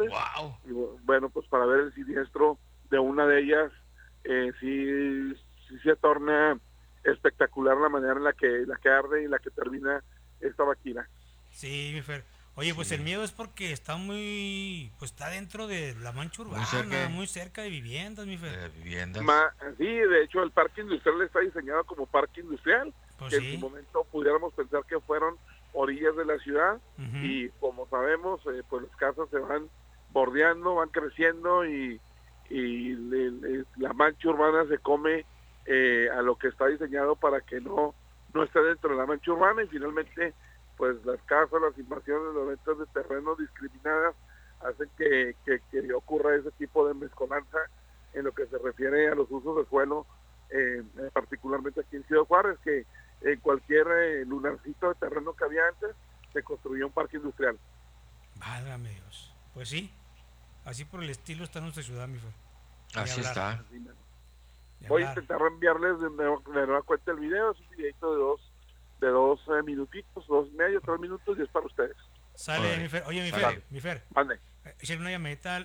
Juárez. Wow. Y bueno, pues para ver el siniestro de una de ellas, sí se torna espectacular la manera en la que arde y la que termina esta máquina. Sí, mi Fer. Oye, pues el miedo es porque está pues está dentro de la mancha urbana, muy cerca de viviendas, mi Fer. Viviendas. Sí, de hecho el parque industrial está diseñado como parque industrial, Pues que en su momento pudiéramos pensar que fueron orillas de la ciudad, y como sabemos, pues las casas se van bordeando, van creciendo y la mancha urbana se come a lo que está diseñado para que no esté dentro de la mancha urbana, y finalmente pues las casas, las invasiones, las ventas de terrenos discriminadas hacen que ocurra ese tipo de mezcolanza en lo que se refiere a los usos de suelo, particularmente aquí en Ciudad Juárez, que en cualquier lunarcito de terreno que había antes se construyó un parque industrial. Válgame Dios. Pues sí, así por el estilo está nuestra ciudad, mi Fer. Así está. Voy a intentar enviarles de nueva cuenta el video. Es un videito de dos minutitos, 2.5, 3 minutos, y es para ustedes. Sale, mi Fer. Oye, mi Fer. Mande. Échale una llamadita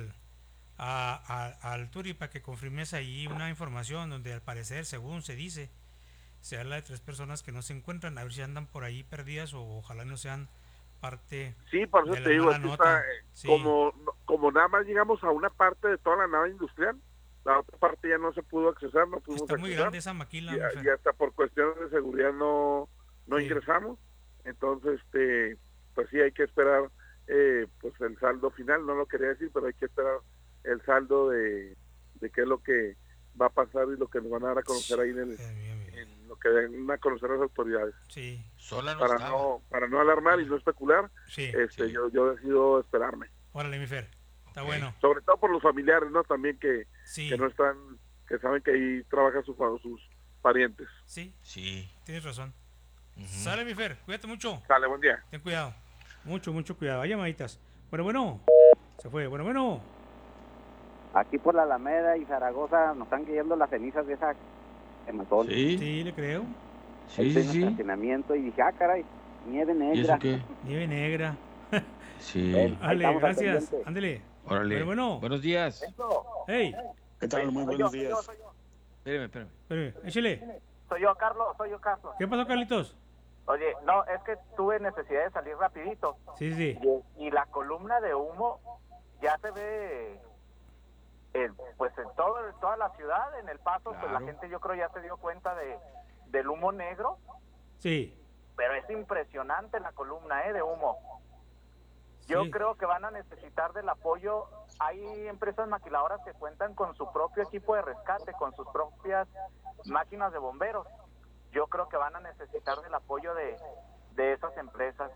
al Turi para que confirmes ahí una información donde al parecer, según se dice, se habla de 3 personas que no se encuentran, a ver si andan por ahí perdidas o ojalá no sean parte por eso de te la digo, mala nota. como nada más llegamos a una parte de toda la nave industrial, la otra parte ya no se pudo accesar, no pudimos Está muy grande esa maquila, y hasta por cuestiones de seguridad no ingresamos. Entonces pues sí, hay que esperar pues el saldo final. No lo quería decir, pero hay que esperar el saldo de qué es lo que va a pasar y lo que nos van a dar a conocer ahí en lo que den a conocer las autoridades. Sí. Para no alarmar y no especular, yo decido esperarme. Órale, mi Fer. Está bueno. Sobre todo por los familiares, ¿no? También que no están, que saben que ahí trabajan sus parientes. Sí, tienes razón. Sale, mi Fer, cuídate mucho. Sale, buen día. Ten cuidado. Mucho cuidado. Hay llamaditas. Bueno. Se fue. Bueno. Aquí por la Alameda y Zaragoza nos están cayendo las cenizas de esa quematón. Sí, le creo. Sí. En estacionamiento y dije, caray, nieve negra. ¿Y eso qué? Nieve negra. Sí. Dale, gracias. Ándele. Órale. Bueno. Buenos días. Hey. ¿Qué tal? Muy buenos días. Soy yo. Espérame, échale. Soy yo, Carlos. ¿Qué pasó, Carlitos? Oye, no, es que tuve necesidad de salir rapidito. Sí. Y la columna de humo ya se ve, pues en toda la ciudad, en El Paso, pues la gente yo creo ya se dio cuenta del humo negro. Sí. Pero es impresionante la columna de humo. Yo creo que van a necesitar del apoyo. Hay empresas maquiladoras que cuentan con su propio equipo de rescate, con sus propias máquinas de bomberos. Yo creo que van a necesitar del apoyo de esas empresas.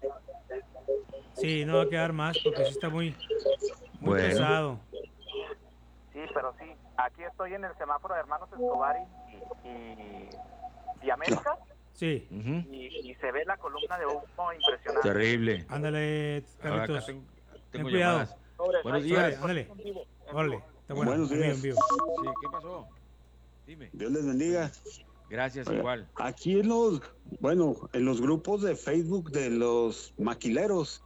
Sí, no va a quedar más porque sí está muy pesado. Sí, pero sí. Aquí estoy en el semáforo de Hermanos Escobar y América. Sí. Y se ve la columna de humo impresionante. Terrible. Ándale, Carlitos. Tengo cuidado. llamadas. Buenos días. Ándale. Órale. Está bueno. Buenos días. En vivo. Sí, ¿qué pasó? Dime. Dios les bendiga. Gracias, igual. Aquí en los grupos de Facebook de los maquileros,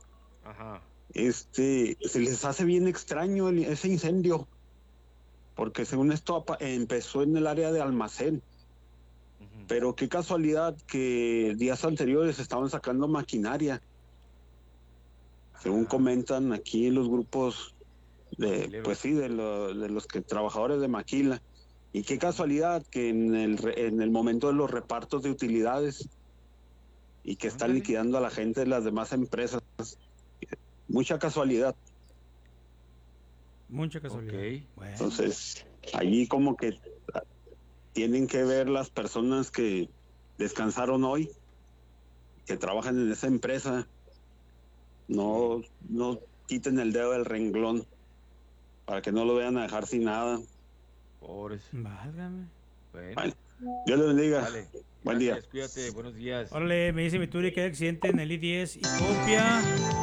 se les hace bien extraño ese incendio, porque según esto empezó en el área de almacén. Pero qué casualidad que días anteriores estaban sacando maquinaria. Según comentan aquí en los grupos de los que trabajadores de maquila. Y qué casualidad que en el momento de los repartos de utilidades y que están liquidando a la gente de las demás empresas. Mucha casualidad. Okay. Bueno. Entonces, allí como que tienen que ver las personas que descansaron hoy, que trabajan en esa empresa, no quiten el dedo del renglón para que no lo vayan a dejar sin nada. Pobres. Válgame. Bueno, Dios les bendiga. Dale. Buen día. Cuídate, buenos días. Órale, me dice mi Turi que hay accidente en el I-10 y copia.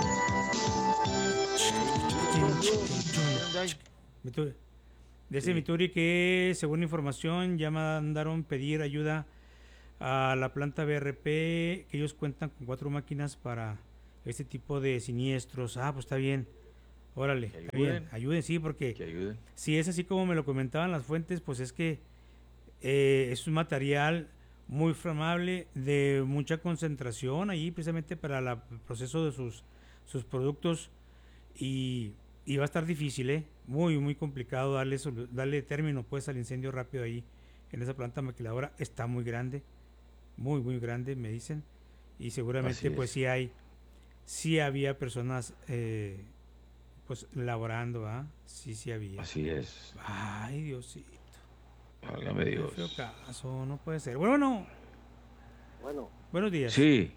Dice mi Turi que según información ya mandaron pedir ayuda a la planta BRP, que ellos cuentan con 4 máquinas para este tipo de siniestros. Pues está bien. Órale, está bien, ayuden, sí, porque si es así como me lo comentaban las fuentes, pues es que es un material muy inflamable, de mucha concentración ahí precisamente para el proceso de sus productos y va a estar difícil, muy muy complicado darle término pues al incendio rápido ahí en esa planta maquiladora. Está muy grande, muy grande, me dicen, y seguramente pues sí había personas pues laborando, sí había. Así es. Ay, Diosito. Válgame Dios. Qué feo caso, no puede ser. Bueno. Buenos días. Sí.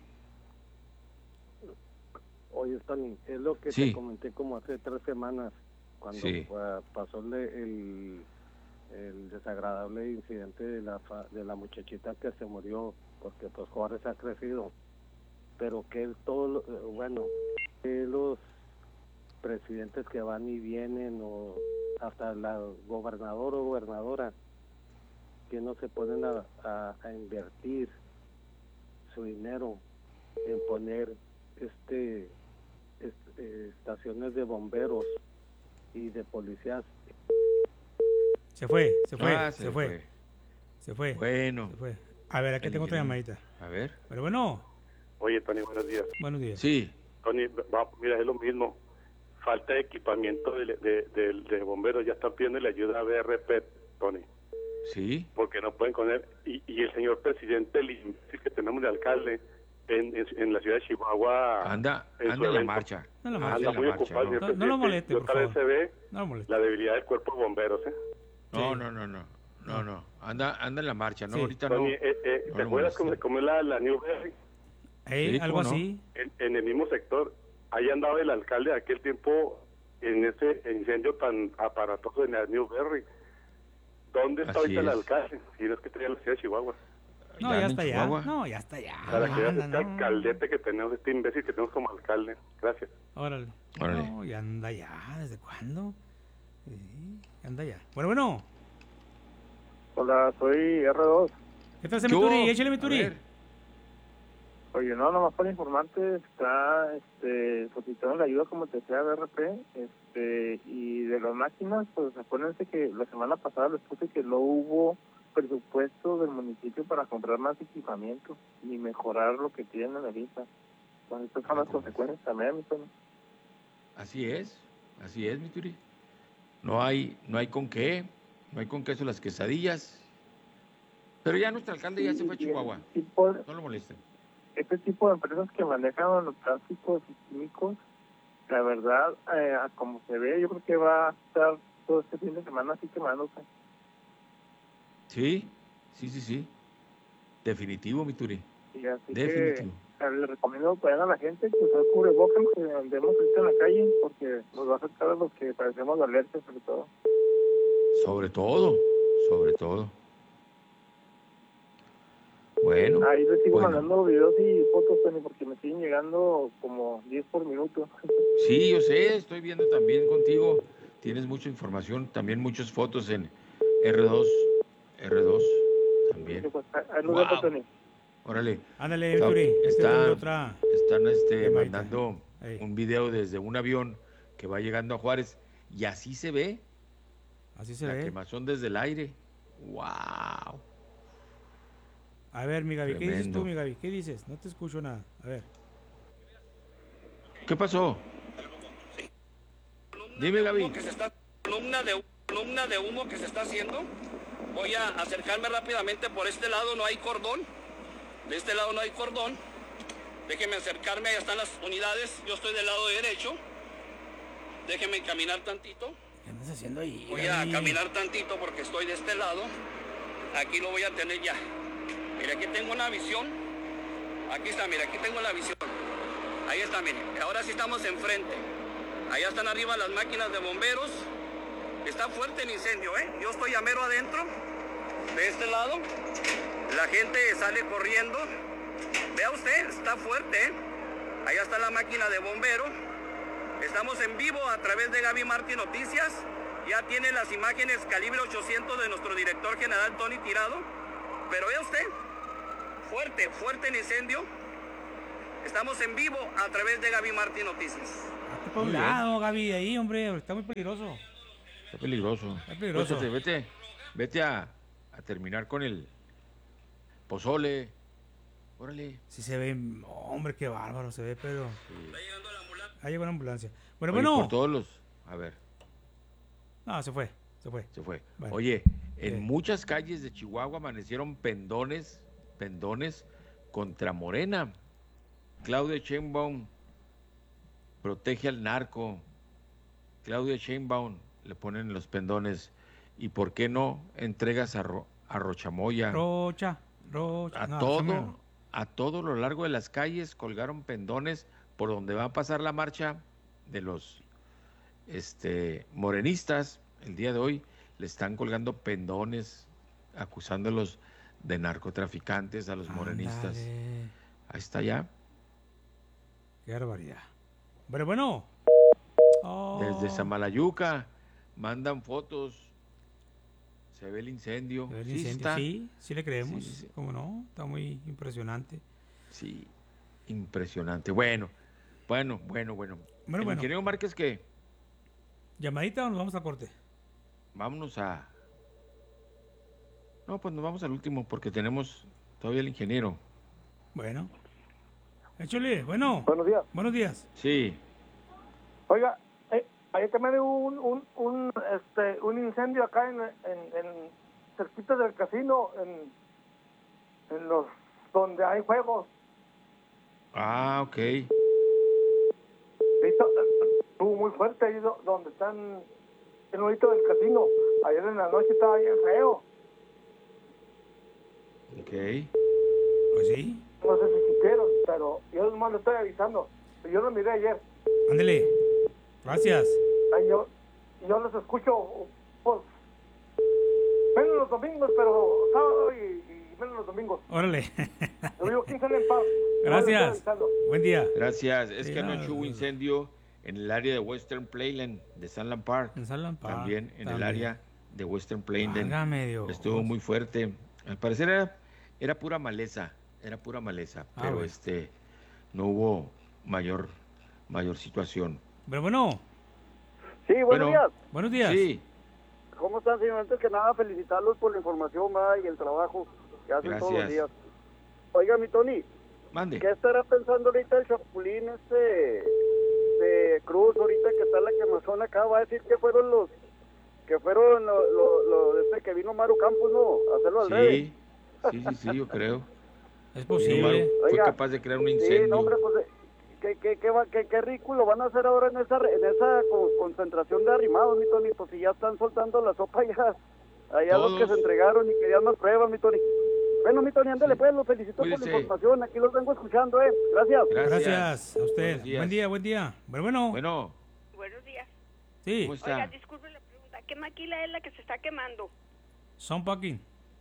Oye, Tony, es lo que te comenté como hace 3 semanas, cuando pasó el desagradable incidente de la muchachita que se murió, porque pues Juárez ha crecido, pero que que los presidentes que van y vienen, o hasta la gobernador o gobernadora, que no se ponen a invertir su dinero en poner estaciones de bomberos y de policías. Se fue. Bueno. Se fue. A ver, aquí tengo otra llamadita. A ver. Pero bueno. Oye, Tony, buenos días. Buenos días. Sí. Tony, mira, es lo mismo. Falta de equipamiento de bomberos. Ya están pidiendo la ayuda a BRP, Tony. Sí. Porque no pueden poner. Y el señor presidente, el imbécil que tenemos de alcalde en la ciudad de Chihuahua. Anda en la marcha. Anda muy ocupado. No lo moleste, por favor. Se ve no lo moleste. la debilidad del cuerpo de bomberos, No. Anda en la marcha, ¿no? Ahorita Tony, no. ¿te acuerdas cómo es la Newberry? Algo así. En el mismo sector. Ahí andaba el alcalde de aquel tiempo en ese incendio tan aparatoso en la Newberry. ¿Dónde está ahorita el alcalde? Si no es que está en la ciudad de Chihuahua. No, ya está allá. No, ya está allá. Para que veas este alcaldete que tenemos, este imbécil que tenemos como alcalde. Gracias. Órale. No, ya anda allá. ¿Desde cuándo? Sí, anda allá. Bueno. Hola, soy R2. ¿Qué tal, Mituri? Échale, Mituri. Oye, no, nomás para informarte, está solicitando la ayuda, como te decía, BRP, y de las máquinas, pues acuérdense que la semana pasada les puse que no hubo presupuesto del municipio para comprar más equipamiento y mejorar lo que tienen ahorita. Pues estas son las consecuencias también, mi Tony. Así es, Mituri. No hay con qué son las quesadillas. Pero ya nuestro alcalde ya se fue a Chihuahua. No lo molesten. Este tipo de empresas que manejan los plásticos y químicos, la verdad, como se ve, yo creo que va a estar todo este fin de semana así quemándose. Sí. Definitivo, Mituri. Y así definitivo. Que les recomiendo que vayan a la gente que usted cubrebocas, que andemos ahorita en la calle, porque nos va a afectar a los que padecemos de alergia, sobre todo. Sobre todo. Bueno. Ahí les sigo mandando videos y fotos, Tony, porque me siguen llegando como 10 por minuto. Sí, yo sé, estoy viendo también contigo. Tienes mucha información, también muchas fotos en R2 también. Wow. Tony. Órale. Ándale, Mituri. Están mandando un video desde un avión que va llegando a Juárez y así se ve. La quemazón desde el aire. Wow. A ver, mi Gaby, ¿qué dices tú, mi Gaby? ¿Qué dices? No te escucho nada. A ver. ¿Qué pasó? Dime, Gaby. Columna de humo que se está haciendo. Voy a acercarme rápidamente por este lado, no hay cordón. De este lado no hay cordón. Déjenme acercarme, ahí están las unidades. Yo estoy del lado derecho. Déjenme caminar tantito. ¿Qué andas haciendo ahí? Voy a caminar tantito porque estoy de este lado. Aquí lo voy a tener ya. Mira, aquí tengo una visión. Aquí está, mira, aquí tengo la visión. Ahí está, mire. Ahora sí estamos enfrente. Allá están arriba las máquinas de bomberos. Está fuerte el incendio, Yo estoy a mero adentro. De este lado. La gente sale corriendo. Vea usted, está fuerte, Allá está la máquina de bombero. Estamos en vivo a través de Gaby Martín Noticias. Ya tiene las imágenes calibre 800 de nuestro director general Tony Tirado. Pero vea usted, fuerte el incendio. Estamos en vivo a través de Gaby Martín Noticias. por un lado, Gaby, de ahí, hombre, está muy peligroso. Está peligroso. Está peligroso. Vete a terminar con el pozole. Órale. Sí se ve, hombre, qué bárbaro se ve, pero... Sí. Ahí llegó la ambulancia. Bueno, Oye, bueno. Por todos los... A ver. No, se fue. Bueno, oye, en muchas calles de Chihuahua amanecieron pendones contra Morena. Claudia Sheinbaum protege al narco. Claudia Sheinbaum le ponen los pendones. ¿Y por qué no entregas a Rochamoya? A todo lo largo de las calles colgaron pendones por donde va a pasar la marcha de los morenistas. El día de hoy le están colgando pendones acusándolos de narcotraficantes a los morenistas. Ahí está ya. Qué barbaridad. Pero bueno. Desde Samalayuca mandan fotos. Se ve el incendio. Sí le creemos. Sí. ¿Cómo no? Está muy impresionante. Sí, impresionante. Bueno. Ingeniero Márquez, ¿qué? ¿Llamadita o nos vamos a corte? Vámonos a... No, pues nos vamos al último porque tenemos todavía el ingeniero. Bueno. Échale, bueno. Buenos días. Buenos días. Sí. Oiga, ayer también hubo un incendio acá en cerquita del casino, en los donde hay juegos. Ah, ok. Estuvo muy fuerte ahí donde están en el bonito del casino. Ayer en la noche estaba bien feo. Ok. Pues sí. No sé si quisieron, pero yo nomás lo estoy avisando. Yo lo miré ayer. Ándele. Gracias. Yo los escucho, pues, menos los domingos, pero sábado y menos los domingos. Órale. Yo vivo 15 en paz. Gracias. Buen día. Gracias. Es que anoche hubo incendio en el área de Western Plainland, de Sunland Park. En Sunland Park. También en el área de Western Plainland. Estuvo muy fuerte. Al parecer era pura maleza. Pero no hubo mayor situación. Pero bueno. Sí, buenos días. Buenos días. Sí. ¿Cómo están, señor? Antes que nada, felicitarlos por la información y el trabajo que hacen todos los días. Oiga, mi Tony. Mande. ¿Qué estará pensando ahorita el Chapulín de Cruz, ahorita que está la quemazón acá? Va a decir que fueron los que vino Maru Campos, ¿no? A hacerlo al revés. Sí, yo creo. Es posible. Fue capaz de crear un incendio. Sí, no, hombre, pues... ¿Qué ridículo van a hacer ahora en esa concentración de arrimados, mi Tony? Pues si ya están soltando la sopa allá los que se entregaron y querían más pruebas, mi Tony. Bueno, mi Tony, ándale, pues, los felicito por la información, aquí los vengo escuchando, Gracias a usted. Buen día. Bueno. Buenos días. Sí. ¿Cómo está? Oiga, disculpe la pregunta, ¿qué maquila es la que se está quemando? Soundpack.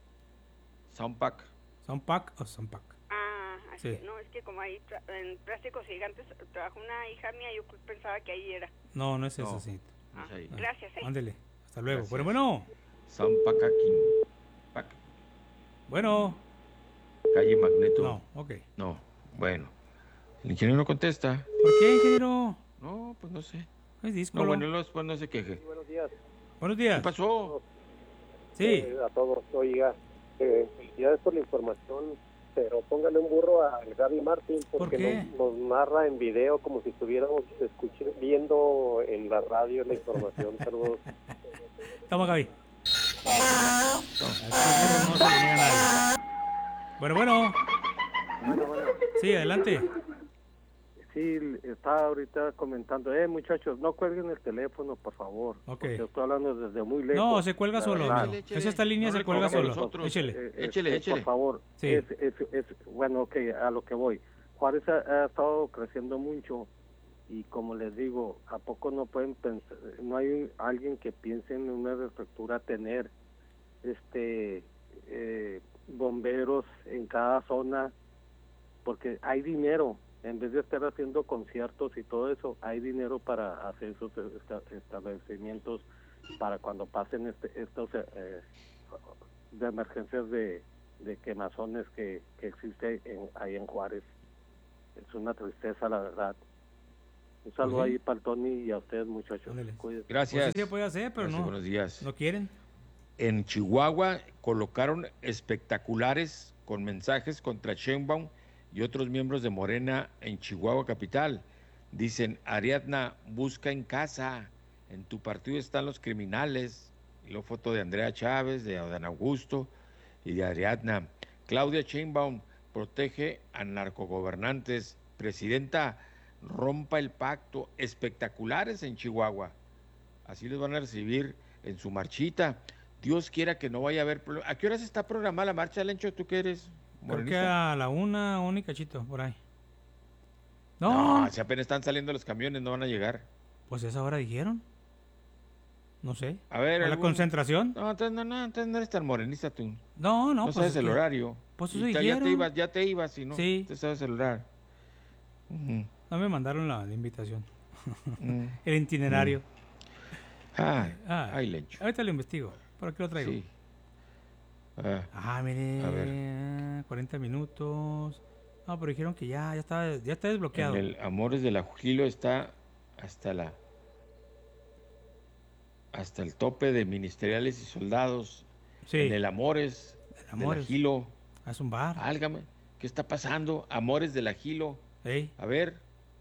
¿Soundpack o Soundpack? Sí. No, es que como hay en plásticos gigantes trabaja una hija mía, yo pensaba que ahí era. No es eso, sí. Gracias, Ándele, hasta luego. Gracias. Pero bueno. Soundpack. Bueno. Calle Magneto. No, ok. No, bueno. El ingeniero no contesta. ¿Por qué, ingeniero? No, pues no sé. Es disco. No, bueno, después no se queje. Sí, buenos días. Buenos días. ¿Qué pasó? Sí. A todos, oiga, felicidades por la información, pero póngale un burro a Gaby Martín porque nos narra en video como si estuviéramos viendo en la radio la información. Saludos. Toma, Gaby. No se le niega a nadie. Bueno. Sí, adelante. Sí, estaba ahorita comentando, muchachos, no cuelguen el teléfono, por favor. Okay. Yo estoy hablando desde muy lejos. No, se cuelga solo. Esta línea se cuelga solo. Échele. Por favor. Sí. Bueno, ok, a lo que voy. Juárez ha estado creciendo mucho y como les digo, ¿a poco no pueden pensar, no hay alguien que piense en una reestructura tener bomberos en cada zona? Porque hay dinero. En vez de estar haciendo conciertos y todo eso, hay dinero para hacer esos establecimientos para cuando pasen estos de emergencias de quemazones que existe ahí en Juárez. Es una tristeza, la verdad. Un saludo ahí para el Tony y a ustedes, muchachos. Gracias. Pues sí se puede hacer, pero gracias, no. Buenos días. No quieren. En Chihuahua colocaron espectaculares con mensajes contra Sheinbaum y otros miembros de Morena en Chihuahua capital. Dicen, Ariadna, busca en casa, en tu partido están los criminales. Y luego foto de Andrea Chávez, de Adán Augusto y de Ariadna. Claudia Sheinbaum protege a narcogobernantes. Presidenta, rompa el pacto. Espectaculares en Chihuahua. Así les van a recibir en su marchita. Dios quiera que no vaya a haber problema. ¿A qué horas está programada la marcha, Lencho? ¿Tú qué eres? Creo que a la 1 y cachito, por ahí. No, si apenas están saliendo los camiones, no van a llegar. Pues esa hora dijeron. No sé. A ver, ¿la concentración? No, entonces no eres tan morenista tú. No, no pues sabes el horario. Pues eso dijeron. Ya te ibas, si no, sí. Te sabes el horario. No me mandaron la invitación. El itinerario. Ay, Lencho. Ahorita lo investigo. ¿Por aquí lo traigo? Sí. Mire. A ver. 40 minutos. No, pero dijeron que ya está desbloqueado. En el Amores de la Gilo está hasta el tope de ministeriales y soldados. Sí. En el Amores de la Gilo. Es un bar. Álgame, ¿qué está pasando? Amores de la Gilo. Hey. A ver.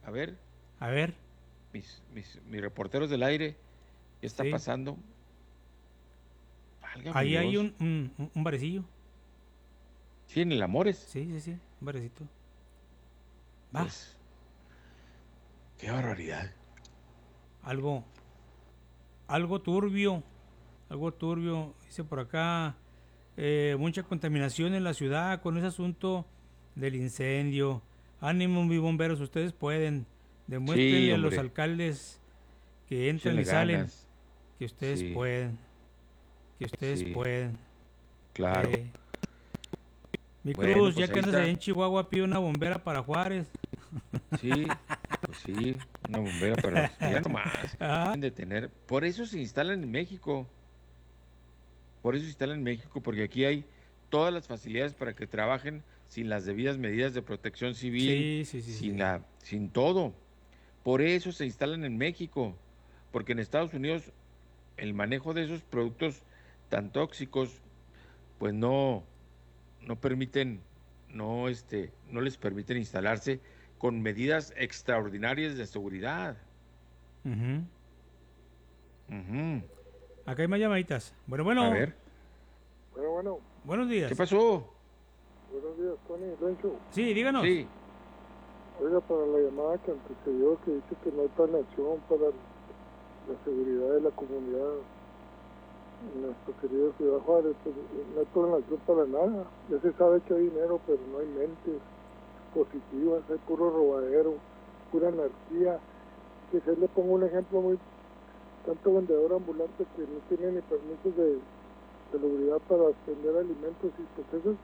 Mis reporteros del aire, ¿qué está pasando? Válgame ahí Dios. Hay un barecillo. Sí, en el Amores. Sí, un barecito. Pues, qué barbaridad. Algo turbio, dice por acá, mucha contaminación en la ciudad con ese asunto del incendio. Ánimo, mi bomberos, ustedes pueden. Demuéstrenle a los alcaldes que entran y salen que ustedes pueden. Que ustedes pueden. Claro. Mi Cruz, pues ya que andas ahí en Chihuahua, pide una bombera para Juárez. Sí, pues sí, una bombera para... Ya nomás. De tener. Por eso se instalan en México. Porque aquí hay todas las facilidades para que trabajen sin las debidas medidas de protección civil, sin todo. Por eso se instalan en México, porque en Estados Unidos el manejo de esos productos tan tóxicos, pues no permiten, no les permiten instalarse con medidas extraordinarias de seguridad. Acá hay más llamaditas. Bueno. A ver. Bueno. Buenos días. ¿Qué pasó? Buenos días, Tony, Lencho. Sí, díganos. Sí. Oiga, para la llamada que antecedió, que dice que no hay planeación para la seguridad de la comunidad en nuestro querido Ciudad Juárez, pues no hay planeación para nada. Ya se sabe que hay dinero, pero no hay mentes positivas, hay puro robadero, pura anarquía. Que se le pongo un ejemplo muy... Tanto vendedor ambulante que no tiene ni permisos de seguridad para vender alimentos, y pues eso es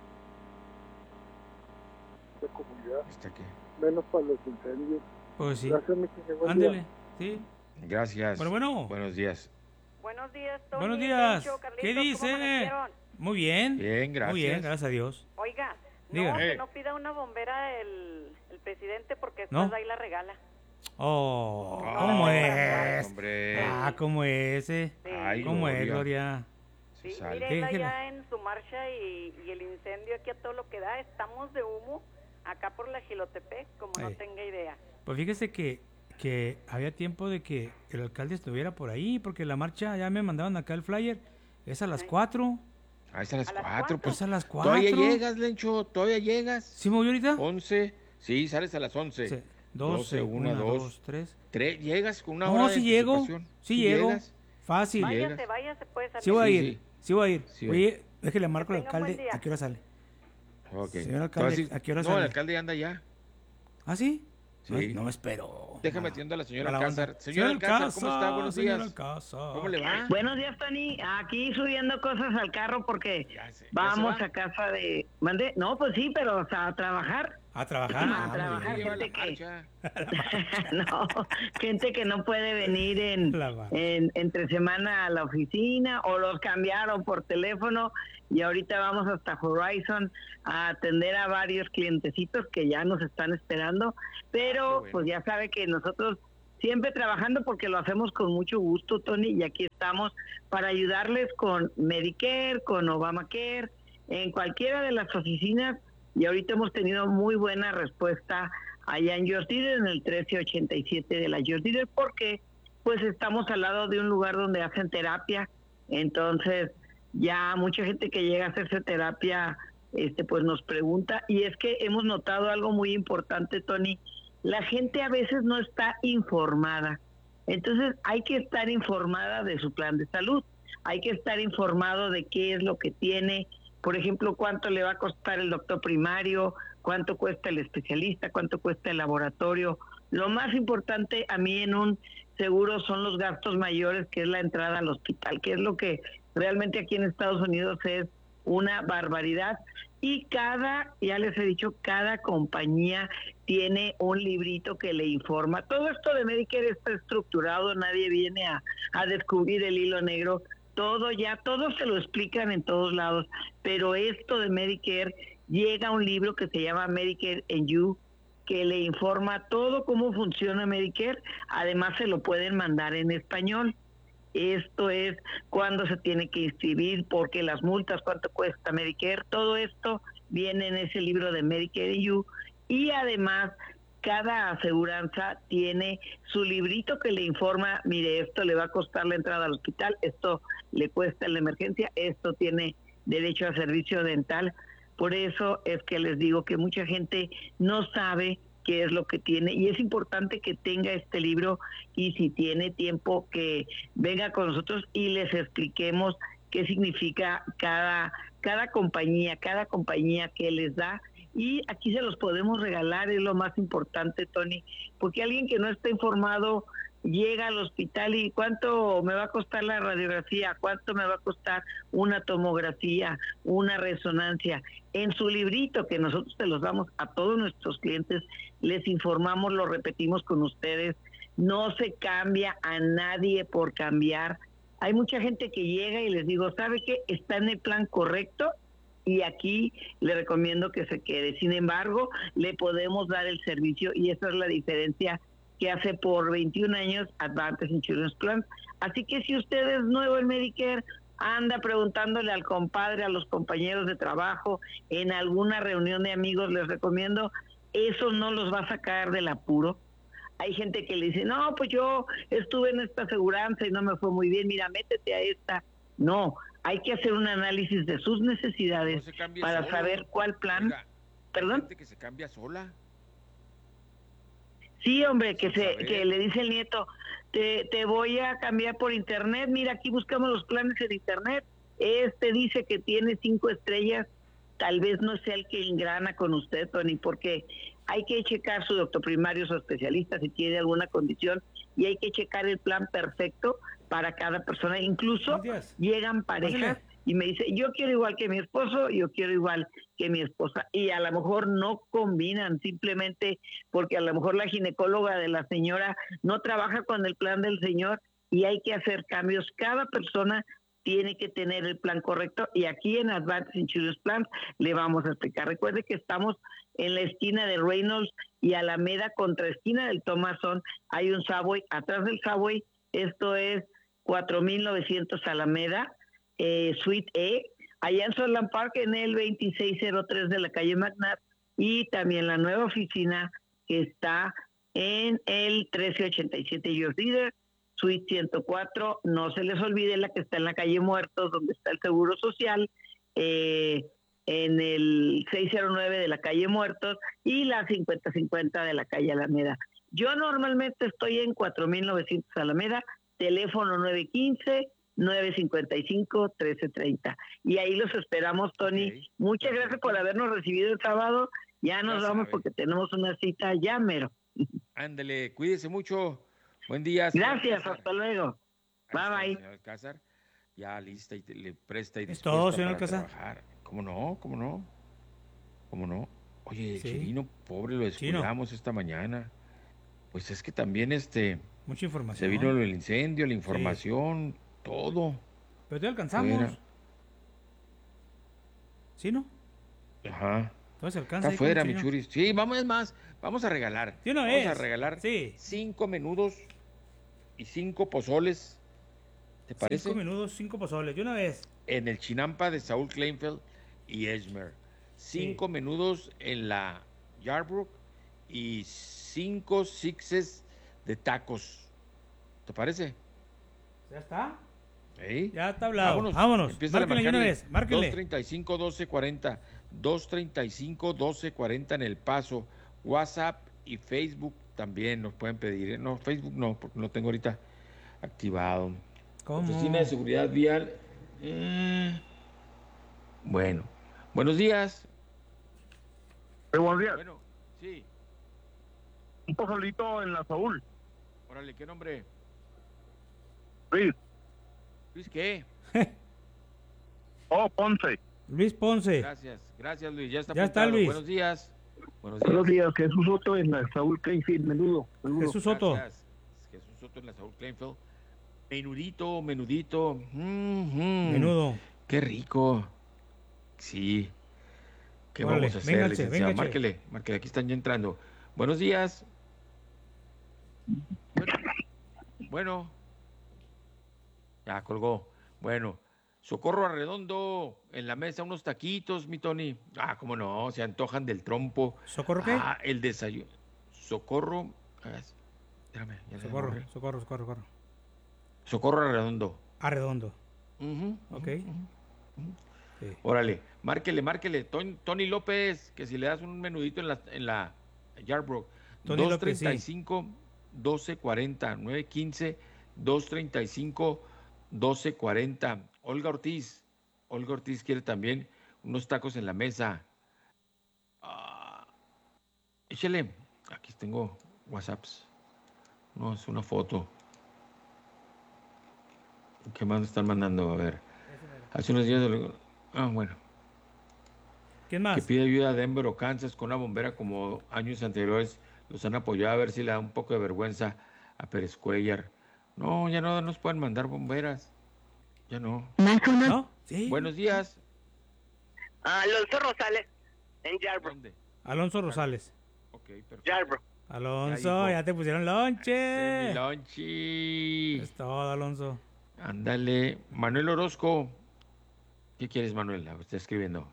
la comunidad. Menos para los incendios. Pues sí. Gracias, mi querido. Ándele, sí. Gracias. Bueno. Buenos días. Buenos días, Tony. Buenos días. Lencho, Carlitos, ¿qué dice? Muy bien. Bien, gracias. Muy bien, gracias a Dios. Oiga, Dígame. que no pida una bombera el presidente porque después ahí la regala. ¿Cómo es? Hombre. ¿Cómo es? Sí. Ay, ¿cómo es, Gloria? Sí, mire, allá en su marcha y el incendio aquí a todo lo que da, estamos de humo acá por la Jilotepec, como no tenga idea. Pues fíjese que había tiempo de que el alcalde estuviera por ahí, porque la marcha, ya me mandaban acá el flyer, es a las 4. Es a las 4, pues a las 4. Todavía llegas, Lencho, todavía llegas. ¿Sí me voy ahorita? 11, sí, sales a las 11. Sí. 12, 1, 2, 3. Llegas con una hora de anticipación. Sí llego. Llegas. Fácil. Váyase, puede salir. Sí voy a ir. Sí. Oye, déjale marco al alcalde, ¿a qué hora sale? Okay. Señor alcalde, ¿a qué hora sale? No, el alcalde anda ya. ¿Ah, sí? Sí. No me espero. Déjame atiendo a la señora Alcázar. Señora Alcázar, ¿cómo está? Buenos días. ¿Cómo le va? Buenos días, Tony. Aquí subiendo cosas al carro porque vamos a casa de... ¿Mande? No, pues sí, pero a trabajar. ¿A trabajar? A trabajar, gente que... No, gente que no puede venir entre semana a la oficina o los cambiaron por teléfono y ahorita vamos hasta Horizon a atender a varios clientecitos que ya nos están esperando, pero pues ya sabe que nosotros siempre trabajando porque lo hacemos con mucho gusto, Tony, y aquí estamos para ayudarles con Medicare, con Obamacare, en cualquiera de las oficinas, y ahorita hemos tenido muy buena respuesta allá en George Diller, en el 1387 de la George Diller, porque pues estamos al lado de un lugar donde hacen terapia, entonces ya mucha gente que llega a hacerse terapia pues nos pregunta, y es que hemos notado algo muy importante, Tony. La gente a veces no está informada, entonces hay que estar informada de su plan de salud, hay que estar informado de qué es lo que tiene, por ejemplo, cuánto le va a costar el doctor primario, cuánto cuesta el especialista, cuánto cuesta el laboratorio. Lo más importante a mí en un seguro son los gastos mayores, que es la entrada al hospital, que es lo que realmente aquí en Estados Unidos es una barbaridad. Y ya les he dicho, cada compañía tiene un librito que le informa. Todo esto de Medicare está estructurado, nadie viene a descubrir el hilo negro. Todo se lo explican en todos lados. Pero esto de Medicare, llega un libro que se llama Medicare and You, que le informa todo cómo funciona Medicare. Además se lo pueden mandar en español. Esto es cuándo se tiene que inscribir, porque las multas, cuánto cuesta Medicare, todo esto viene en ese libro de Medicare and You. Y además cada aseguranza tiene su librito que le informa, mire, esto le va a costar la entrada al hospital, esto le cuesta la emergencia, esto tiene derecho a servicio dental. Por eso es que les digo que mucha gente no sabe qué es lo que tiene, y es importante que tenga este libro, y si tiene tiempo que venga con nosotros y les expliquemos qué significa cada compañía que les da, y aquí se los podemos regalar, es lo más importante, Tony, porque alguien que no está informado llega al hospital y cuánto me va a costar la radiografía, cuánto me va a costar una tomografía, una resonancia. En su librito, que nosotros se los damos a todos nuestros clientes, les informamos, lo repetimos con ustedes, no se cambia a nadie por cambiar. Hay mucha gente que llega y les digo, ¿sabe qué? Está en el plan correcto y aquí le recomiendo que se quede. Sin embargo, le podemos dar el servicio, y esa es la diferencia que hace por 21 años Advantage Insurance Plan. Así que si usted es nuevo en Medicare, anda preguntándole al compadre, a los compañeros de trabajo, en alguna reunión de amigos, les recomiendo, eso no los va a sacar del apuro. Hay gente que le dice, no, pues yo estuve en esta aseguranza y no me fue muy bien, mira, métete a esta. No, hay que hacer un análisis de sus necesidades para saber cuál plan. Oiga, ¿perdón? Gente que se cambia sola. Sí, hombre, que le dice el nieto, te voy a cambiar por internet, mira, aquí buscamos los planes en internet, dice que tiene 5 estrellas, tal vez no sea el que engrana con usted, Tony, porque hay que checar su doctor primario, su especialista, si tiene alguna condición, y hay que checar el plan perfecto para cada persona. Incluso llegan parejas y me dice, yo quiero igual que mi esposo, yo quiero igual que mi esposa, y a lo mejor no combinan, simplemente porque a lo mejor la ginecóloga de la señora no trabaja con el plan del señor, y hay que hacer cambios. Cada persona tiene que tener el plan correcto, y aquí en Advantage Insurance Plan le vamos a explicar. Recuerde que estamos en la esquina de Reynolds y Alameda, contra esquina del Thomason, hay un Subway, atrás del Subway, esto es 4900 Alameda, Suite E, allá en Solon Park, en el 2603 de la calle McNabb, y también la nueva oficina que está en el 1387 George Diller, Suite 104. No se les olvide la que está en la calle Muertos, donde está el Seguro Social, en el 609 de la calle Muertos, y la 5050 de la calle Alameda. Yo normalmente estoy en 4900 Alameda, teléfono 915-955-1330. Y ahí los esperamos, Tony. Okay. Muchas gracias por habernos recibido el sábado. Ya nos vamos porque tenemos una cita ya mero. Ándele, cuídese mucho. Buen día. Gracias, hasta luego. Bye, bye. Señor Alcázar, ya lista y le presta y es todo, señor Alcázar. ¿Cómo no? Oye, sí. Chirino, pobre, lo descuidamos esta mañana. Pues es que también mucha información. Se vino el incendio, la información, todo. Pero te alcanzamos. ¿Sí, no? Ajá. Entonces alcanza. Está afuera, mi Churi. Sí, vamos a regalar. Vamos a regalar 5 menudos y 5 pozoles. ¿Te parece? 5 menudos, 5 pozoles, de una vez. En el Chinampa de Saúl Kleinfeld y Esmer. 5 menudos en la Yarbrough y 5 sixes de tacos. ¿Te parece? ¿Ya está? ¿Sí? Ya está hablado. Vámonos. Márquenle una vez. Márquenle. 235-1240. 235-1240 en El Paso. WhatsApp y Facebook también nos pueden pedir. No, Facebook no, porque no tengo ahorita activado. ¿Cómo? Oficina de Seguridad Vial. Bueno. Buenos días. Buenos días. Bueno, sí. Un pozolito en la Saúl. Órale, ¿qué nombre? Luis. ¿Luis qué? Ponce. Luis Ponce. Gracias Luis, ya está Luis. Buenos días. Buenos días, Jesús Soto en la Saúl Kleinfeld, menudo. Jesús Soto. Gracias. Jesús Soto en la Saúl Kleinfeld. Menudito. Menudo. Qué rico. Sí. ¿Qué vamos a hacer, licenciado? Márquele, aquí están ya entrando. Buenos días. Bueno. Ya colgó. Bueno. Socorro Arredondo, en la mesa unos taquitos, mi Tony. Cómo no, se antojan del trompo. ¿Socorro qué? El desayuno. Socorro. Espérame. Socorro. Socorro Arredondo. Arredondo. Ok. Sí. Órale, márquele. Tony López, que si le das un menudito en la Yarbrough. 235-1240, 915-235-1240. Olga Ortiz quiere también unos tacos en la mesa. Échale, aquí tengo WhatsApps. No, es una foto. ¿Qué más están mandando? A ver. Hace unos días... bueno. ¿Quién más? Que pide ayuda a Denver o Kansas con una bombera como años anteriores. Los han apoyado a ver si le da un poco de vergüenza a Pérez Cuellar. No, ya no nos pueden mandar bomberas. Ya no. ¿No? Sí. Buenos días. Alonso Rosales, en Yarbrough. ¿Dónde? Alonso Rosales. Ok, perfecto. Yarbrough. Alonso, ya te pusieron lonche. Mi lonchi. Es todo, Alonso. Ándale. Manuel Orozco. ¿Qué quieres, Manuel? Está escribiendo.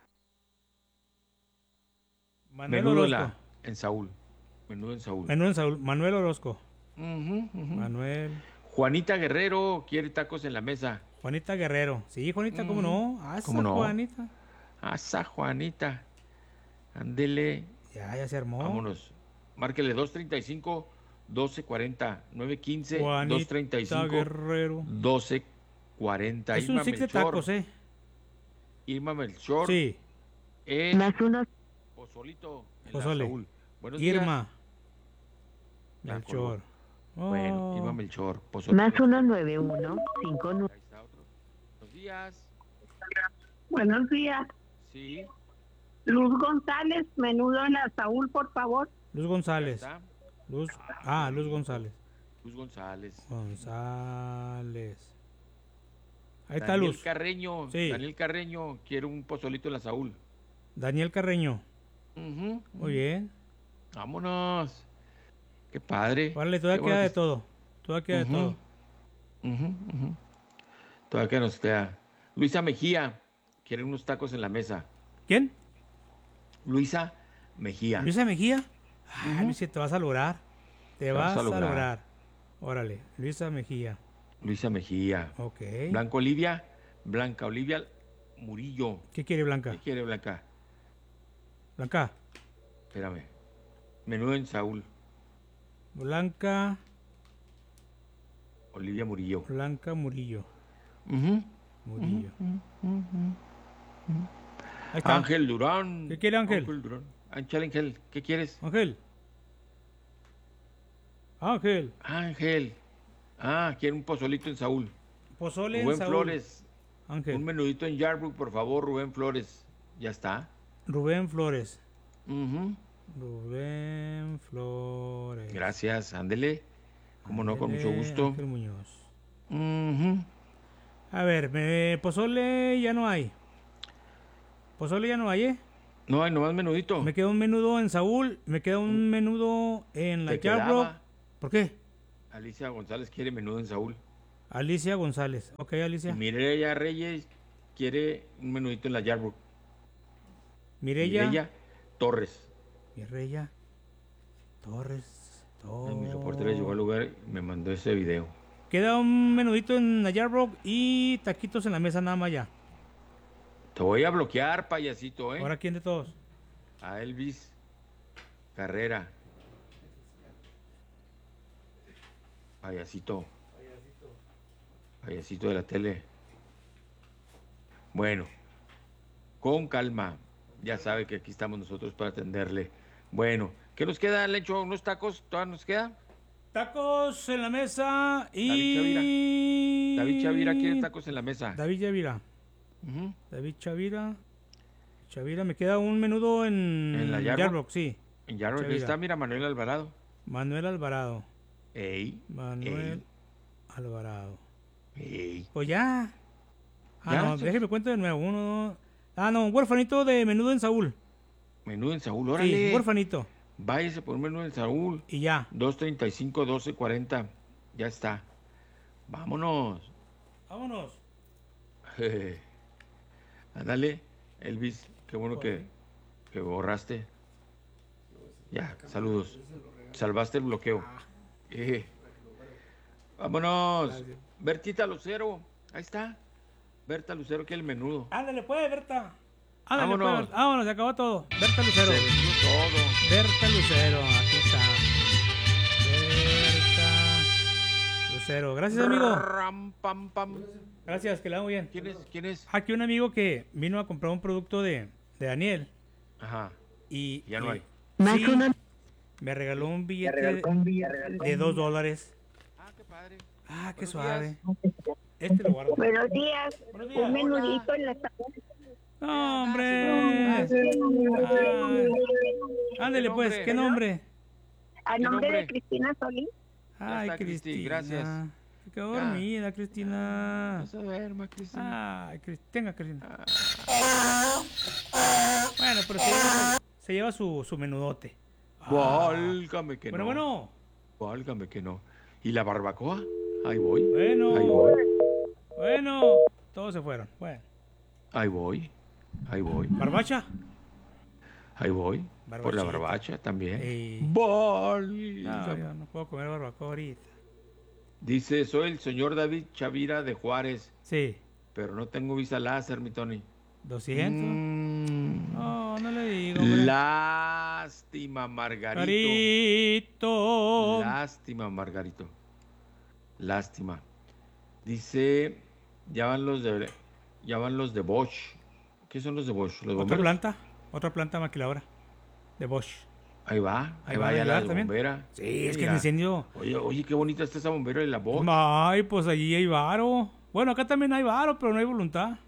Menudo Orozco. En Saúl. Menudo en Saúl. Manuel Orozco. Manuel. Juanita Guerrero quiere tacos en la mesa. Juanita Guerrero. Sí, Juanita, ¿cómo no? ¿Cómo no? Juanita. Juanita. Ándele. Ya se armó. Vámonos. Márquele 235-1240. 915-235. Guerrero. 1240. Es un six de tacos, Irma Melchor. Sí. Pozolito. Pozole. Buenos Irma. días. Melchor. Bueno, Irma Melchor. Pozole. Más 191-59. Ahí está otro. Buenos días. Buenos días. Sí. Luz González, menudo en la Saúl, por favor. Luz González. Luz González. Luz González. Ahí está Luz. Daniel Carreño quiere un pozolito en la Saúl. Daniel Carreño. Muy bien. Vámonos. Qué padre. Vale, todavía queda de todo. Todavía nos queda. Luisa Mejía quiere unos tacos en la mesa. ¿Quién? Luisa Mejía. ¿Luisa Mejía? Luisa, te vas a lograr. Te vas a lograr. Órale, Luisa Mejía. Ok. Blanca Olivia Murillo. ¿Qué quiere Blanca? Blanca. Espérame. Menudo en Saúl. Blanca Olivia Murillo. Blanca Murillo. Murillo. Ahí está. Ángel Durán. ¿Qué quiere Ángel? Ángel, ¿qué quieres? Ángel. Quiere un pozolito en Saúl. Pozole Rubén en Saúl. Flores. Ángel. Un menudito en Yarbrough, por favor, Rubén Flores. Ya está. Rubén Flores. Rubén Flores. Gracias, ándele. Como no, con mucho gusto. Ángel Muñoz. A ver, pozole ya no hay. Pozole ya no hay, No hay nomás menudito. Me queda un menudo en Saúl, me queda un menudo en la Yarbrough. ¿Por qué? Alicia González quiere menudo en Saúl. Alicia González. Ok, Alicia. Y Mireya Reyes quiere un menudito en la Yarbrough. Mireya Torres. Mireya Torres. Mi reportera llegó al lugar y me mandó ese video. Queda un menudito en la Yarbrough y taquitos en la mesa nada más ya. Te voy a bloquear, payasito, ¿eh? ¿Ahora quién de todos? A Elvis Carrera. Payasito. Payasito de la tele. Bueno, con calma. Ya sabe que aquí estamos nosotros para atenderle. Bueno, ¿qué nos queda, Lencho? ¿Unos tacos? ¿Todavía nos queda? Tacos en la mesa y... David Chavira quiere tacos en la mesa. David Chavira. David Chavira. Me queda un menudo en la Yarbrough, sí. En Yarbrough está, mira, Manuel Alvarado. Alvarado. Alvarado. Pues ya. No, déjeme cuento de nuevo. Un huerfanito de menudo en Saúl. Menudo en Saúl, órale. Sí, un huerfanito. Váyase por un menudo en Saúl. Y ya. 235-1240. Ya está. Vámonos. Ándale, Elvis, qué bueno que borraste. Ya, saludos. Salvaste el bloqueo. Vámonos. Bertita Lucero, ahí está. Berta Lucero, que es el menudo. Ándale, pues, Berta. Vámonos. Vámonos, se acabó todo. Berta Lucero. Se vendió todo. Berta Lucero, aquí está. Berta Lucero. Gracias, amigo. Gracias, que le hago bien. ¿Quién es? Aquí un amigo que vino a comprar un producto de Daniel. Ajá. Y ya no hay. Sí, me regaló un billete de $2. Ah, qué padre. Ah, qué suave. Este lo guardo. Buenos días. Un menudito en la tabla. No, hombre. Ándale, pues, ¿qué nombre? A nombre de Cristina Solís. Ay, Cristina. Gracias. Se quedó dormida, Cristina. No se duerma, Cristina. Ay, tenga, Cristina. Bueno, pero se lleva su menudote. Válgame que no. Bueno. Válgame que no. ¿Y la barbacoa? Ahí voy. Bueno, todos se fueron. Bueno. Ahí voy. ¿Barbacha? Ahí voy. Por la barbacha también. No, yo no puedo comer barbacoa ahorita. Dice, soy el señor David Chavira de Juárez. Sí. Pero no tengo visa láser, mi Tony. 200. No le digo. Lástima, Margarito. Lástima, Margarito. Lástima. Dice, ya van los de Bosch. ¿Qué son los de Bosch? ¿Los bomberos? Otra planta maquiladora de Bosch. Ahí va ya la bombera. Sí, es que el incendio. Oye, qué bonita está esa bombera de la Bosch. Ay, pues allí hay varo. Bueno, acá también hay varo, pero no hay voluntad.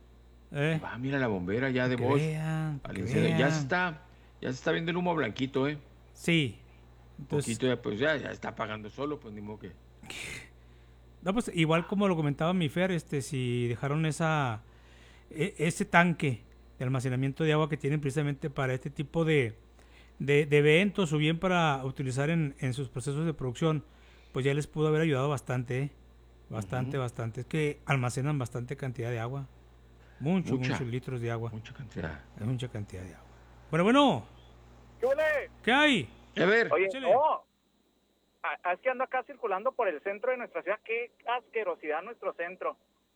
Mira la bombera ya de Bosch. Ya se está viendo el humo blanquito, Sí. Entonces, poquito pues ya está apagando solo, pues ni modo que. No, pues igual como lo comentaba mi Fer, si dejaron ese tanque de almacenamiento de agua que tienen precisamente para este tipo de eventos o bien para utilizar en sus procesos de producción, pues ya les pudo haber ayudado bastante, bastante. Es que almacenan bastante cantidad de agua. Muchos litros de agua. Mucha cantidad. Es mucha cantidad de agua. Bueno. ¿Qué hay? A ver. Oye, es que ando acá circulando por el centro de nuestra ciudad. Qué asquerosidad nuestro centro.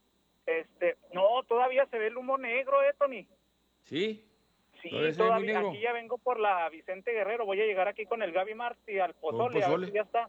No, todavía se ve el humo negro, Tony. ¿Sí? Sí, todavía. Aquí ya vengo por la Vicente Guerrero. Voy a llegar aquí con el Gaby Martí al Pozole. A ver si ya está.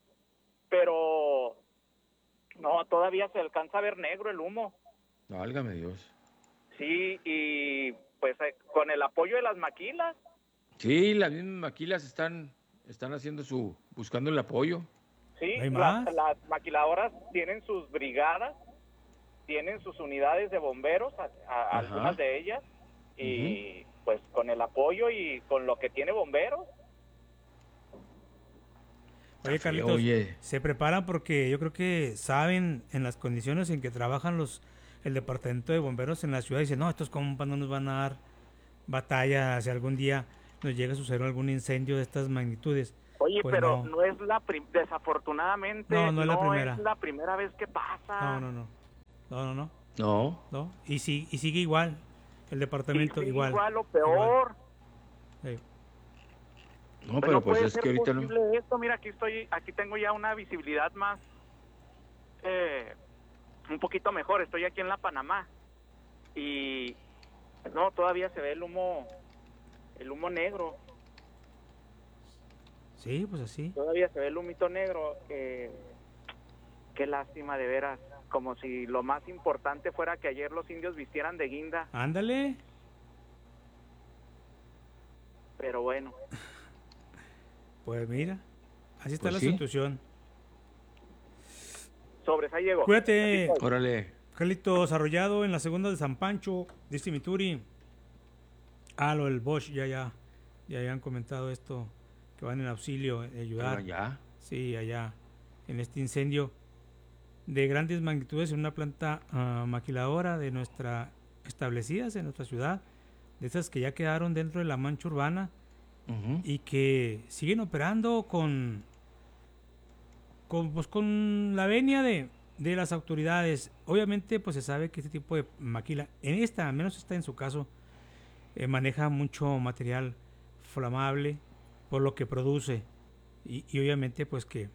Pero no, todavía se alcanza a ver negro el humo. Válgame Dios. Sí, y pues con el apoyo de las maquilas. Sí, las mismas maquilas están buscando el apoyo. Sí, las maquiladoras tienen sus brigadas, tienen sus unidades de bomberos, algunas de ellas, y pues con el apoyo y con lo que tiene bomberos. Oye, Carlitos, se preparan porque yo creo que saben en las condiciones en que trabajan el departamento de bomberos en la ciudad. Dicen, no, estos compas no nos van a dar batalla si algún día nos llega a suceder algún incendio de estas magnitudes. Oye, pues pero no es desafortunadamente no es la primera vez que pasa. No. Y sigue igual. El departamento igual. Igual o peor. Sí. No, pero pues es que ahorita no. Esto, mira, aquí tengo ya una visibilidad más, un poquito mejor. Estoy aquí en la Panamá y no, todavía se ve el humo negro. Sí, pues así. Todavía se ve el humito negro. Qué lástima, de veras. Como si lo más importante fuera que ayer los indios vistieran de guinda. Ándale. Pero bueno. Pues mira, así está la situación. Sobres, ahí llegó. Cuídate. Órale. Carlitos Arrollado en la segunda de San Pancho, dice Mituri. Lo del Bosch, ya han comentado esto, que van en auxilio, ayudar. ¿Allá? Sí, allá, en este incendio de grandes magnitudes en una planta maquiladora de establecidas en nuestra ciudad, de esas que ya quedaron dentro de la mancha urbana y que siguen operando con la venia de las autoridades. Obviamente pues se sabe que este tipo de maquila, al menos está en su caso, maneja mucho material flamable por lo que produce y obviamente pues que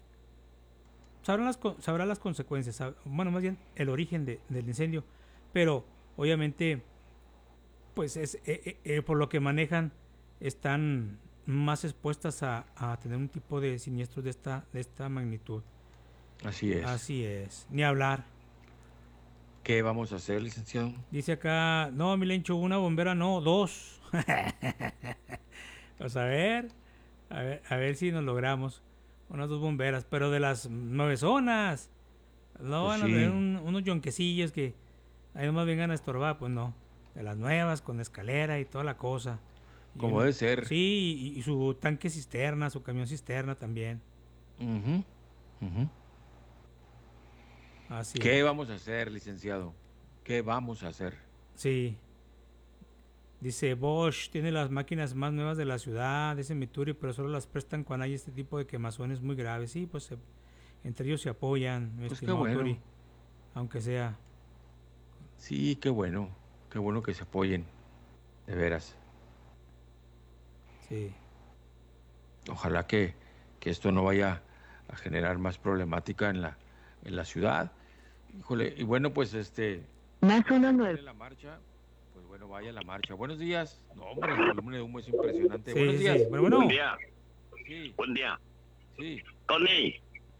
sabrá las consecuencias, bueno, más bien el origen del incendio, pero obviamente pues por lo que manejan están más expuestas a tener un tipo de siniestros de esta magnitud. Así es. Ni hablar. ¿Qué vamos a hacer, licenciado? Dice acá, no, Milencho, una bombera no, 2. Pues a ver si nos logramos unas 2 bomberas, pero de las 9 zonas. No pues van a tener unos yonquecillos que ahí nomás vengan a estorbar, pues no. De las nuevas, con escalera y toda la cosa. Como debe ser. Sí, y su tanque cisterna, su camión cisterna también. Así ¿Qué vamos a hacer, licenciado? ¿Qué vamos a hacer? Sí. Dice, Bosch tiene las máquinas más nuevas de la ciudad, dice Mituri, pero solo las prestan cuando hay este tipo de quemazones muy graves. Sí, pues entre ellos se apoyan, pues qué bueno. Mituri, aunque sea. Sí, qué bueno que se apoyen, de veras. Sí. Ojalá que esto no vaya a generar más problemática en la ciudad. Híjole, y bueno, pues más uno no es la marcha. Pues bueno, vaya la marcha. Buenos días. No, hombre, la columna de humo es impresionante. Sí, buenos días. Sí. Bueno. Buen día. Sí. Buen día. Sí. Tony.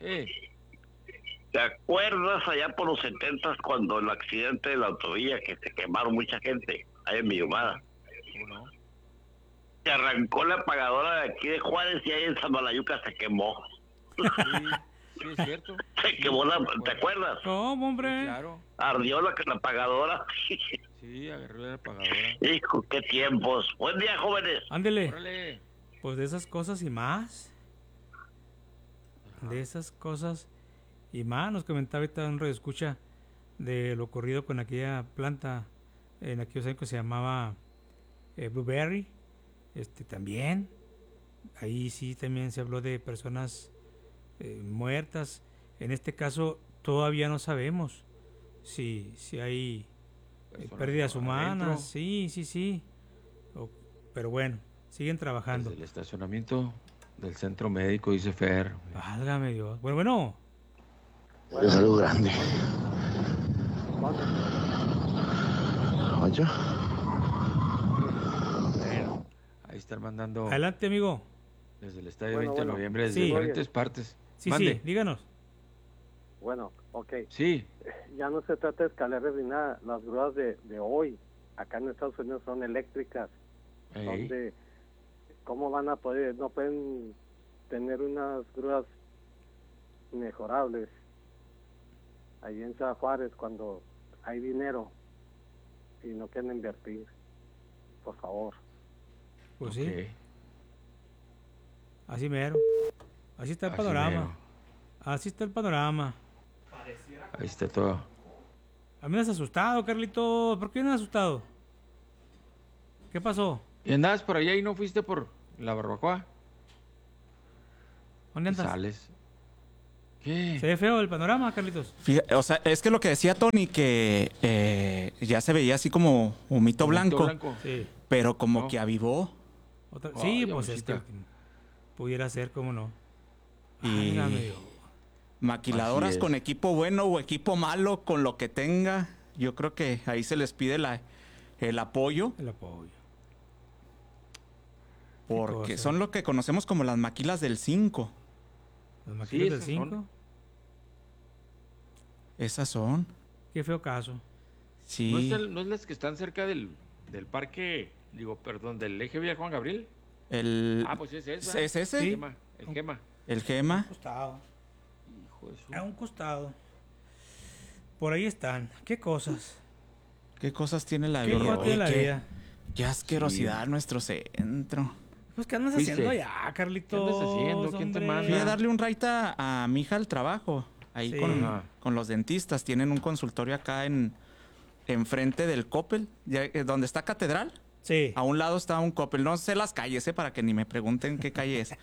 ¿Te acuerdas allá por los 70s cuando el accidente de la autovía que se quemaron mucha gente ahí en Millumada? ¿Cómo no? Se arrancó la apagadora de aquí de Juárez y ahí en Samalayuca se quemó. Sí, es cierto. Se quemó ¿te acuerdas? ¿Cómo, hombre? Sí, claro. Ardió la apagadora. Sí, agarró la apagadora. Hijo, qué tiempos. Buen día, jóvenes. Ándele. Órale. Pues de esas cosas y más. De esas cosas y más. Nos comentaba ahorita un radioescucha de lo ocurrido con aquella planta en aquellos años que se llamaba Blueberry. También. Ahí sí también se habló de personas muertas. En este caso todavía no sabemos si hay pérdidas humanas. Sí. Pero bueno, siguen trabajando. Desde el estacionamiento del centro médico, dice Fer. Válgame Dios. Bueno. Es algo grande. Oye. Bueno, ahí están mandando. Adelante, amigo. Desde el estadio 20 de noviembre, desde diferentes partes. Sí, díganos. Bueno, ok. Sí. Ya no se trata de escaleras ni nada. Las grúas de hoy, acá en Estados Unidos, son eléctricas. Donde, ¿cómo van a poder? No pueden tener unas grúas mejorables. Ahí en Ciudad Juárez, cuando hay dinero y no quieren invertir. Por favor. Pues sí. Así mero. Así está el panorama. Así está el panorama. Ahí está todo. A mí me has asustado, Carlito. ¿Por qué me has asustado? ¿Qué pasó? ¿Y andabas por allá y no fuiste por la barbacoa? ¿Dónde andas? Sales. ¿Qué? ¿Se ve feo el panorama, Carlitos? Fíjate, o sea, es que lo que decía Tony, que ya se veía así como humito blanco. Sí. Pero como que avivó. Sí, pues pudiera ser, cómo no. Y maquiladoras con equipo bueno o equipo malo, con lo que tenga, yo creo que ahí se les pide el apoyo. El apoyo. Porque son lo que conocemos como las maquilas del 5. ¿Las maquilas del 5? Esas son. Qué feo caso. Sí. ¿No es las que están cerca del parque, del eje Villa Juan Gabriel? Pues es esa. ¿Es ese? Sí. El Gema. El Gema. A un costado. A un costado. Por ahí están. ¿Qué cosas? ¿Qué cosas tiene la vida? ¿Qué cosas tiene la vida? Qué asquerosidad nuestro centro. Pues, ¿qué andas haciendo allá, Carlitos? ¿Qué andas haciendo? ¿Quién te manda? Fui a darle un raita a mi hija al trabajo. Ahí con los dentistas. Tienen un consultorio acá enfrente del Coppel, donde está Catedral. Sí. A un lado está un Coppel. No sé las calles, para que ni me pregunten qué calle es.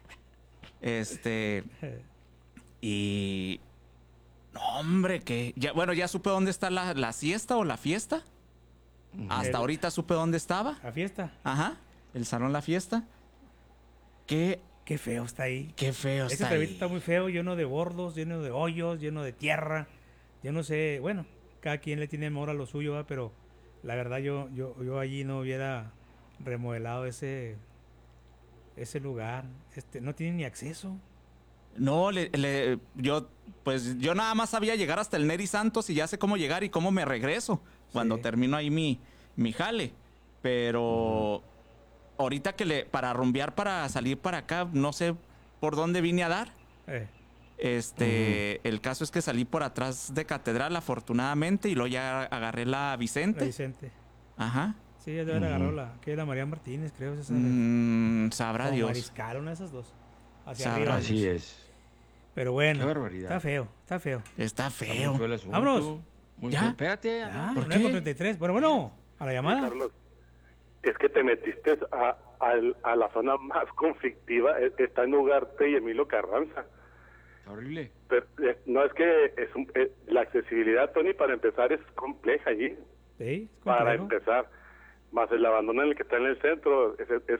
Y... No, hombre, que... Ya supe dónde está la siesta o la fiesta. Hasta ahorita supe dónde estaba. ¿La fiesta? Ajá. El salón La Fiesta. Qué feo está ahí. Qué feo está ahí. Ese está muy feo, lleno de bordos, lleno de hoyos, lleno de tierra. Yo no sé, bueno, cada quien le tiene amor a lo suyo, ¿verdad? Pero la verdad yo allí no hubiera remodelado ese lugar. No tiene ni acceso. No, yo nada más sabía llegar hasta el Neri Santos y ya sé cómo llegar y cómo me regreso cuando termino ahí mi jale. Pero ahorita para rumbear, para salir para acá, no sé por dónde vine a dar. El caso es que salí por atrás de Catedral, afortunadamente, y luego ya agarré la Vicente. La Vicente. Ajá. Sí, ya deben agarró que era María Martínez, creo. Sabrá Dios. Mariscal, una de esas dos. Sabrá, así es. Pero bueno, qué barbaridad. Está feo. Está feo. Vámonos. ¿Ya? Espérate. ¿Por qué? 33. Bueno, a la llamada. Carlos, es que te metiste a la zona más conflictiva. Está en Ugarte y Emilio Carranza. Horrible. Pero, no, es que la accesibilidad, Tony, para empezar es compleja allí. Sí, es para empezar. Más el abandono en el que está en el centro,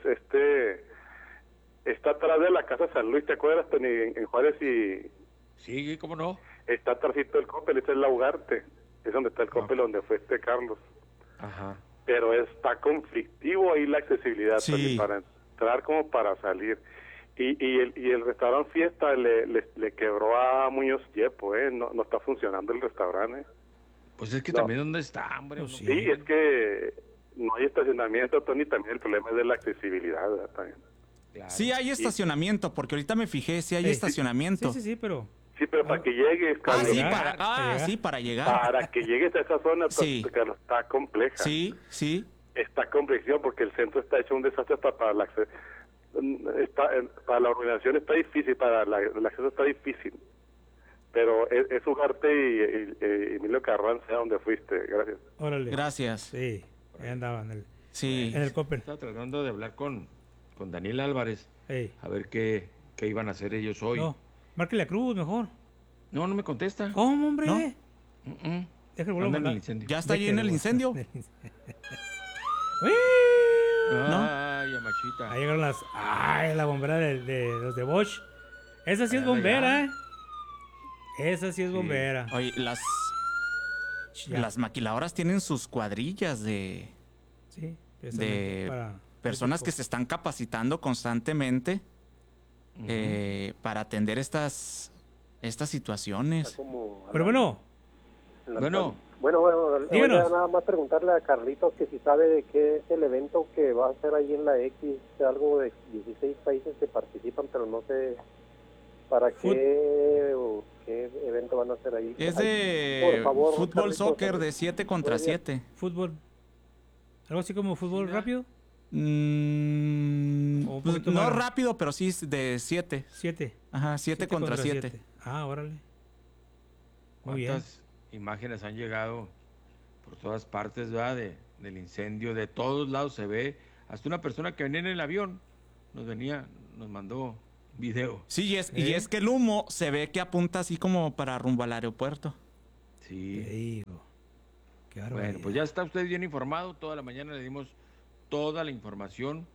está atrás de la Casa San Luis, ¿te acuerdas, Tony? En Juárez y... Sí, ¿cómo no? Está atrásito del Coppel, ese es la Ugarte. Es donde está el Coppel, donde fue Carlos. Ajá. Pero está conflictivo ahí la accesibilidad, Tony, para entrar como para salir. Y el restaurante Fiesta le quebró a Muñoz Yepo, no está funcionando el restaurante. Pues es que también ¿dónde está, hombre? Pues sí, es que no hay estacionamiento, Tony, también el problema es de la accesibilidad, ¿verdad? También. Claro. Sí hay estacionamiento, porque ahorita me fijé, sí hay estacionamiento. Sí, pero... Sí, pero para que llegues... para llegar. Para que llegues a esa zona, está compleja. Sí. Está compleja porque el centro está hecho un desastre para la organización está difícil, para el acceso está difícil. Pero es Ugarte y Emilio Carranza donde fuiste. Gracias. Órale. Gracias. Sí, ahí andaban en en el Coppel. Estaba tratando de hablar con Daniel Álvarez. A ver qué iban a hacer ellos hoy. No, márquele a Cruz mejor. No me contesta. ¿Cómo, hombre? ¿No? Anda en el incendio. ¿Ya está allí en el incendio? Ay, Amachita. Ahí llegaron la bombera de los de Bosch. Esa sí es bombera, Esa sí es bombera. Oye, las maquiladoras tienen sus cuadrillas de personas que se están capacitando constantemente para atender estas situaciones. Pero bueno. Bueno, nada más preguntarle a Carlitos que si sabe de qué es el evento que va a ser ahí en la X, algo de 16 países que participan, pero no sé para qué o qué evento van a hacer ahí. Es de fútbol, Carlitos, soccer de 7 contra 7. Fútbol. ¿Algo así como fútbol rápido? No rápido, pero sí de 7. 7. Ajá, 7 contra 7. Ah, órale. Muy bien. ¿Cuántas imágenes han llegado por todas partes, ¿verdad? Del incendio, de todos lados se ve, hasta una persona que venía en el avión, nos mandó video. Sí, y es que el humo se ve que apunta así como para rumbo al aeropuerto. Sí. Qué bueno, pues ya está usted bien informado, toda la mañana le dimos toda la información,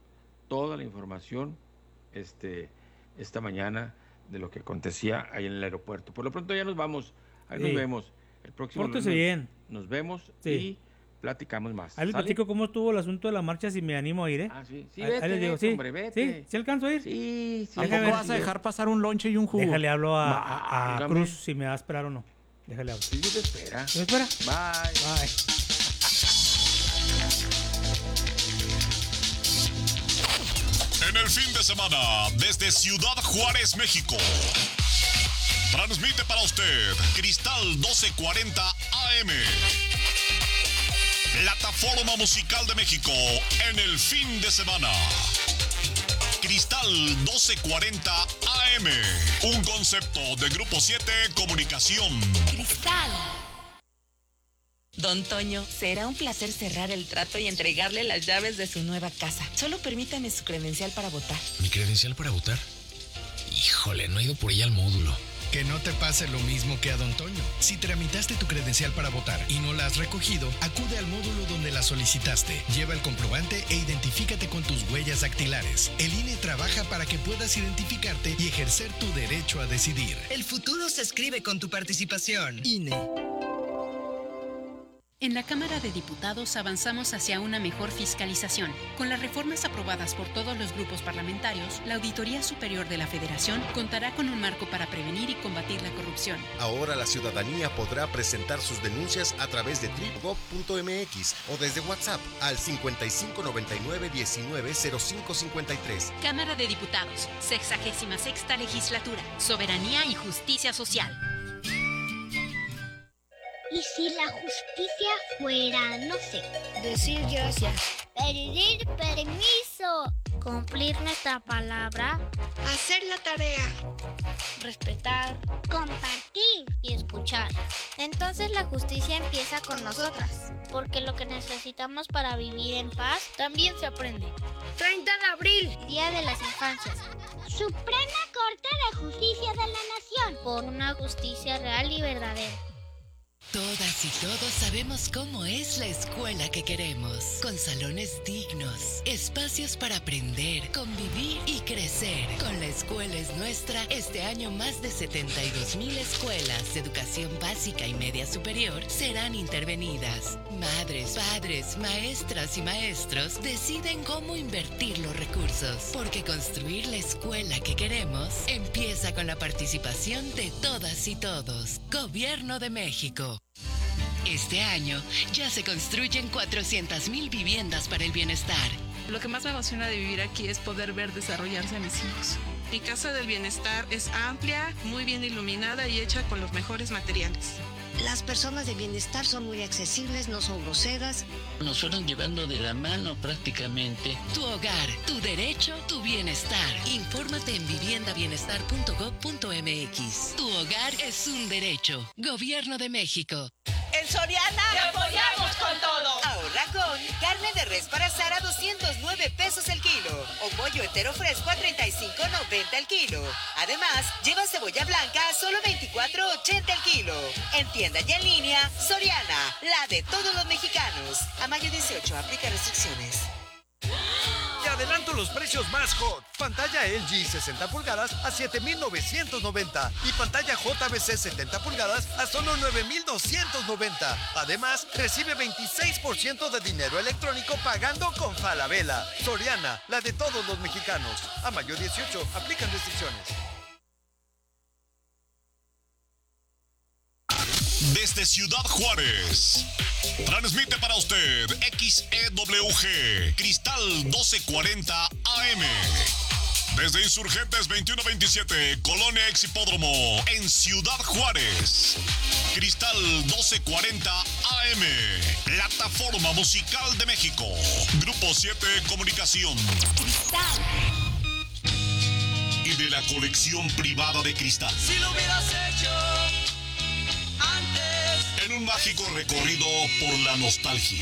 esta mañana de lo que acontecía ahí en el aeropuerto. Por lo pronto ya nos vamos, ahí nos vemos. El próximo lunes bien. Nos vemos y platicamos más. Ahí les platico cómo estuvo el asunto de la marcha, si me animo a ir, ¿eh? Ah, sí, ahí les digo, hombre, vete. ¿Sí alcanzo a ir? Sí. ¿Tampoco vas a dejar pasar un lonche y un jugo? Déjale hablo a Cruz si me va a esperar o no. Déjale hablo. Sí, te espera. ¿Me espera? Bye. En el fin de semana, desde Ciudad Juárez, México, transmite para usted Cristal 1240 AM, plataforma musical de México en el fin de semana. Cristal 1240 AM, un concepto de Grupo 7 Comunicación. Cristal. Don Toño, será un placer cerrar el trato y entregarle las llaves de su nueva casa. Solo permítame su credencial para votar. ¿Mi credencial para votar? Híjole, no he ido por ella al módulo. Que no te pase lo mismo que a Don Toño. Si tramitaste tu credencial para votar y no la has recogido, acude al módulo donde la solicitaste. Lleva el comprobante e identifícate con tus huellas dactilares. El INE trabaja para que puedas identificarte y ejercer tu derecho a decidir. El futuro se escribe con tu participación. INE. En la Cámara de Diputados avanzamos hacia una mejor fiscalización. Con las reformas aprobadas por todos los grupos parlamentarios, la Auditoría Superior de la Federación contará con un marco para prevenir y combatir la corrupción. Ahora la ciudadanía podrá presentar sus denuncias a través de www.gov.mx o desde WhatsApp al 5599-190553. Cámara de Diputados, 66ª Legislatura, Soberanía y Justicia Social. ¿Y si la justicia fuera, no sé, decir gracias, pedir permiso, cumplir nuestra palabra, hacer la tarea, respetar, compartir y escuchar? Entonces la justicia empieza con nosotras, porque lo que necesitamos para vivir en paz también se aprende. 30 de abril, Día de las Infancias. Suprema Corte de Justicia de la Nación, por una justicia real y verdadera. Todas y todos sabemos cómo es la escuela que queremos, con salones dignos, espacios para aprender, convivir y crecer. Con La Escuela es Nuestra, este año más de 72,000 escuelas de educación básica y media superior serán intervenidas. Madres, padres, maestras y maestros deciden cómo invertir los recursos, porque construir la escuela que queremos empieza con la participación de todas y todos. Gobierno de México. Este año ya se construyen 400,000 viviendas para el bienestar. Lo que más me emociona de vivir aquí es poder ver desarrollarse a mis hijos. Mi Casa del Bienestar es amplia, muy bien iluminada y hecha con los mejores materiales. Las personas de bienestar son muy accesibles, no son groseras. Nos fueron llevando de la mano prácticamente. Tu hogar, tu derecho, tu bienestar. Infórmate en viviendabienestar.gov.mx. Tu hogar es un derecho. Gobierno de México. En Soriana te apoyamos con todo. Ahorra con carne de res para asar a 209 pesos el kilo o pollo entero fresco a 35.90 el kilo. Además, lleva cebolla blanca a solo 24.80 el kilo. En tienda y en línea, Soriana, la de todos los mexicanos. A mayo 18, aplica restricciones. Te adelanto los precios más hot. Pantalla LG 60 pulgadas a 7,990 y pantalla JBC 70 pulgadas a solo 9,290. Además, recibe 26% de dinero electrónico pagando con Falabella. Soriana, la de todos los mexicanos. A mayo 18, aplican restricciones. Desde Ciudad Juárez, transmite para usted XEWG, Cristal 1240 AM. Desde Insurgentes 2127, Colonia Ex Hipódromo, en Ciudad Juárez. Cristal 1240 AM, plataforma musical de México. Grupo 7 Comunicación. Cristal. Y de la colección privada de Cristal. Si lo hubieras hecho antes. En Un mágico recorrido por la nostalgia.